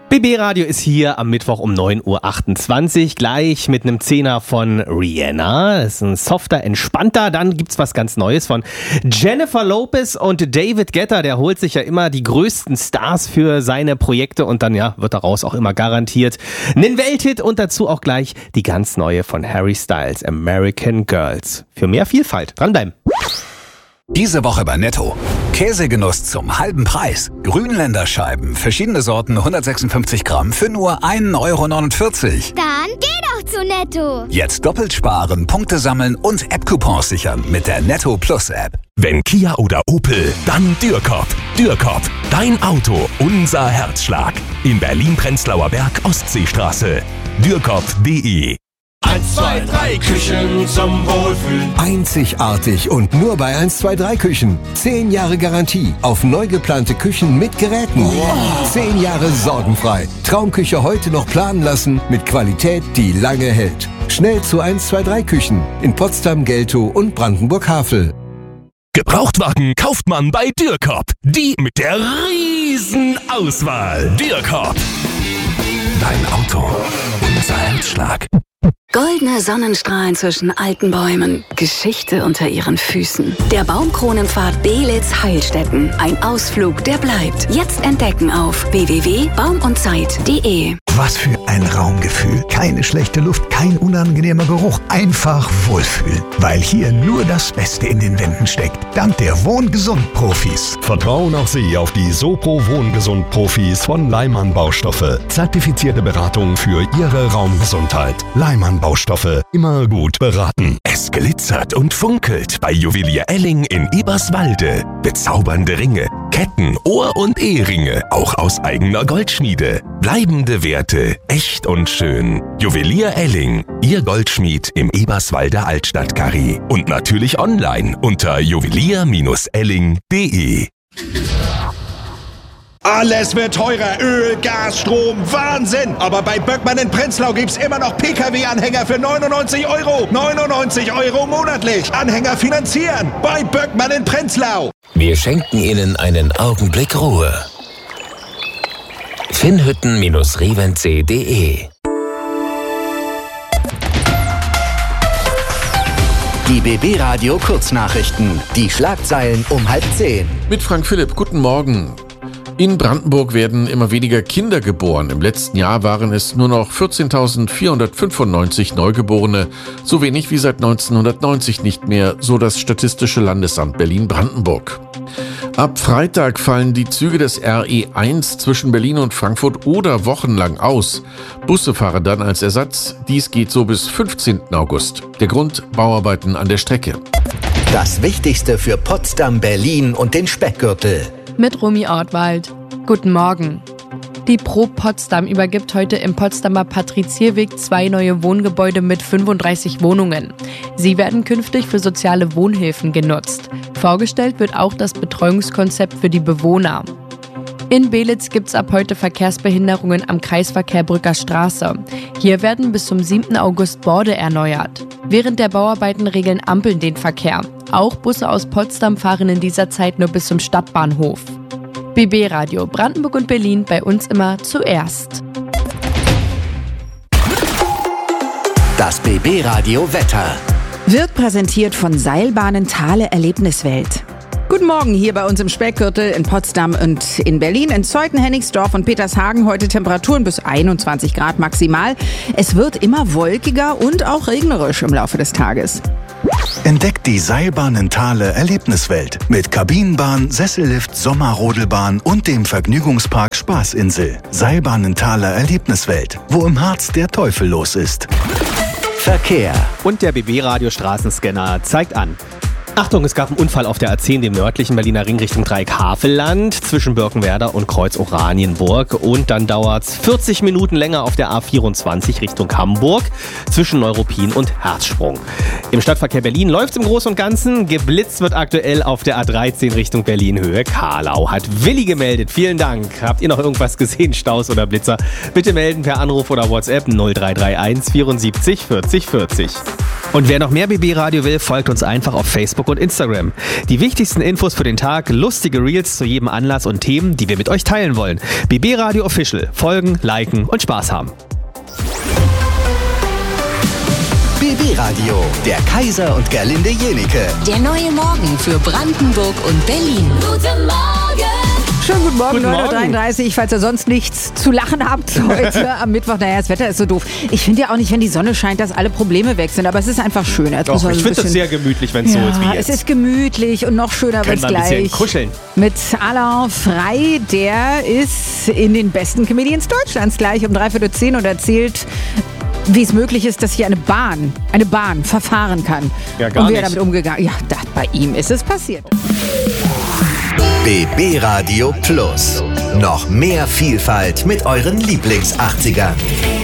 BB Radio ist hier am Mittwoch um 9.28 Uhr, gleich mit einem Zehner von Rihanna. Das ist ein softer, entspannter. Dann gibt's was ganz Neues von Jennifer Lopez und David Guetta. Der holt sich ja immer die größten Stars für seine Projekte und dann wird daraus auch immer garantiert einen Welthit und dazu auch gleich die ganz neue von Harry Styles, American Girls. Für mehr Vielfalt. Dranbleiben. Diese Woche bei Netto. Käsegenuss zum halben Preis. Grünländerscheiben, verschiedene Sorten, 156 Gramm für nur 1,49 €. Dann geh doch zu Netto. Jetzt doppelt sparen, Punkte sammeln und App-Coupons sichern mit der Netto Plus App. Wenn Kia oder Opel, dann Dürrkop. Dürrkop, dein Auto, unser Herzschlag. In Berlin-Prenzlauer Berg, Ostseestraße. Dürrkop.de. 1, 2, 3 Küchen zum Wohlfühlen. Einzigartig und nur bei 1, 2, 3 Küchen. 10 Jahre Garantie auf neu geplante Küchen mit Geräten. Wow. 10 Jahre sorgenfrei. Traumküche heute noch planen lassen mit Qualität, die lange hält. Schnell zu 1, 2, 3 Küchen in Potsdam, Geltow und Brandenburg-Havel. Gebrauchtwagen kauft man bei Dürrkop. Die mit der riesen Auswahl. Dürrkop. Dein Auto, unser Herzschlag. Goldene Sonnenstrahlen zwischen alten Bäumen, Geschichte unter ihren Füßen. Der Baumkronenpfad Beelitz-Heilstätten. Ein Ausflug, der bleibt. Jetzt entdecken auf www.baumundzeit.de. Was für ein Raumgefühl. Keine schlechte Luft, kein unangenehmer Geruch. Einfach wohlfühlen. Weil hier nur das Beste in den Wänden steckt. Dank der Wohngesund-Profis. Vertrauen auch Sie auf die Sopro Wohngesund-Profis von Leimann Baustoffe. Zertifizierte Beratung für Ihre Raumgesundheit. Leimann Baustoffe. Immer gut beraten. Es glitzert und funkelt bei Juwelier Elling in Eberswalde. Bezaubernde Ringe, Ketten, Ohr- und Eheringe, auch aus eigener Goldschmiede. Bleibende Werte, echt und schön. Juwelier Elling, Ihr Goldschmied im Eberswalder Altstadt-Karree. Und natürlich online unter juwelier-elling.de. Alles wird teurer. Öl, Gas, Strom, Wahnsinn. Aber bei Böckmann in Prenzlau gibt's immer noch PKW-Anhänger für 99 €. 99 € monatlich. Anhänger finanzieren. Bei Böckmann in Prenzlau. Wir schenken Ihnen einen Augenblick Ruhe. Finnhütten-revenc.de. Die BB Radio Kurznachrichten. Die Schlagzeilen um 9:30. Mit Frank Philipp, guten Morgen. In Brandenburg werden immer weniger Kinder geboren. Im letzten Jahr waren es nur noch 14.495 Neugeborene, so wenig wie seit 1990 nicht mehr, so das Statistische Landesamt Berlin-Brandenburg. Ab Freitag fallen die Züge des RE1 zwischen Berlin und Frankfurt oder wochenlang aus. Busse fahren dann als Ersatz. Dies geht so bis 15. August. Der Grund: Bauarbeiten an der Strecke. Das Wichtigste für Potsdam, Berlin und den Speckgürtel. Mit Romy Ortwald. Guten Morgen. Die Pro Potsdam übergibt heute im Potsdamer Patrizierweg 2 neue Wohngebäude mit 35 Wohnungen. Sie werden künftig für soziale Wohnhilfen genutzt. Vorgestellt wird auch das Betreuungskonzept für die Bewohner. In Beelitz gibt es ab heute Verkehrsbehinderungen am Kreisverkehr Brücker Straße. Hier werden bis zum 7. August Borde erneuert. Während der Bauarbeiten regeln Ampeln den Verkehr. Auch Busse aus Potsdam fahren in dieser Zeit nur bis zum Stadtbahnhof. BB Radio Brandenburg und Berlin, bei uns immer zuerst. Das BB Radio Wetter. Wird präsentiert von Seilbahnen Thale Erlebniswelt. Guten Morgen hier bei uns im Speckgürtel in Potsdam und in Berlin, in Zeuthen, Hennigsdorf und Petershagen. Heute Temperaturen bis 21 Grad maximal. Es wird immer wolkiger und auch regnerisch im Laufe des Tages. Entdeckt die Seilbahnen Thale Erlebniswelt mit Kabinenbahn, Sessellift, Sommerrodelbahn und dem Vergnügungspark Spaßinsel. Seilbahnen Thale Erlebniswelt, wo im Harz der Teufel los ist. Verkehr. Und der BB-Radio Straßenscanner zeigt an. Achtung, es gab einen Unfall auf der A10, dem nördlichen Berliner Ring Richtung Dreieck Havelland, zwischen Birkenwerder und Kreuz Oranienburg. Und dann dauert es 40 Minuten länger auf der A24 Richtung Hamburg, zwischen Neuruppin und Herzsprung. Im Stadtverkehr Berlin läuft es im Großen und Ganzen. Geblitzt wird aktuell auf der A13 Richtung Berlin-Höhe Karlau. Hat Willi gemeldet. Vielen Dank. Habt ihr noch irgendwas gesehen, Staus oder Blitzer? Bitte melden per Anruf oder WhatsApp 0331 74 40 40. Und wer noch mehr BB Radio will, folgt uns einfach auf Facebook und Instagram. Die wichtigsten Infos für den Tag, lustige Reels zu jedem Anlass und Themen, die wir mit euch teilen wollen. BB Radio Official. Folgen, liken und Spaß haben. BB Radio, der Kaiser und Gerlinde Jenike. Der neue Morgen für Brandenburg und Berlin. Guten Morgen! Schönen guten Morgen, Guten Morgen. 9.33 Uhr, falls ihr sonst nichts zu lachen habt heute am Mittwoch. Naja, das Wetter ist so doof. Ich finde ja auch nicht, wenn die Sonne scheint, dass alle Probleme weg sind, aber es ist einfach schöner. Doch, ich finde das sehr gemütlich, wenn es so ist wie jetzt. Es ist gemütlich und noch schöner wird es Können wir ein bisschen gleich. kuscheln. Mit Alain Frey, der ist in den besten Comedians Deutschlands gleich um 9:45 und erzählt, wie es möglich ist, dass hier eine Bahn verfahren kann. Ja, gar und wie er nicht. damit umgegangen ist. Ja, bei ihm ist es passiert. BB Radio Plus. Noch mehr Vielfalt mit euren Lieblings-80ern.